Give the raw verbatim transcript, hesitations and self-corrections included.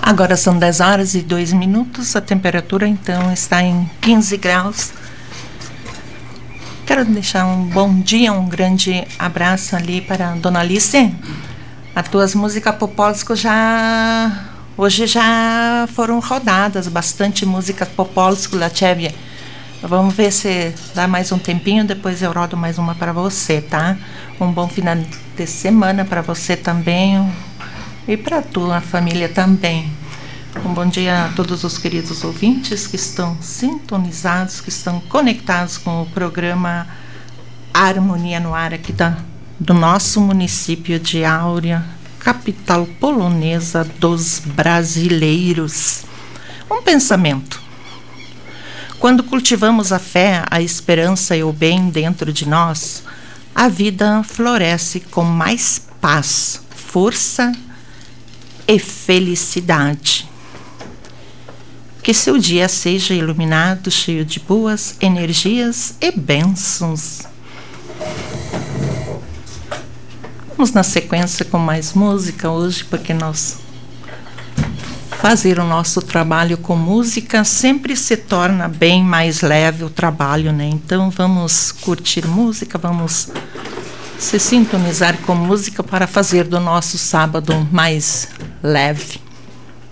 Agora são dez horas e dois minutos, a temperatura então está em quinze graus. Quero deixar um bom dia, um grande abraço ali para a Dona Alice. As tuas músicas popólicas já... Hoje já foram rodadas, bastante músicas popólicas da Tchevia. Vamos ver se dá mais um tempinho, depois eu rodo mais uma para você, tá? Um bom final de semana para você também e para a tua família também. Um bom dia a todos os queridos ouvintes que estão sintonizados, que estão conectados com o programa Harmonia no Ar aqui da, do nosso município de Áurea, capital polonesa dos brasileiros. Um pensamento. Quando cultivamos a fé, a esperança e o bem dentro de nós, a vida floresce com mais paz, força e felicidade. Que seu dia seja iluminado, cheio de boas energias e bênçãos. Vamos na sequência com mais música hoje, porque nós fazer o nosso trabalho com música sempre se torna bem mais leve o trabalho, né? Então vamos curtir música, vamos se sintonizar com música para fazer do nosso sábado mais leve.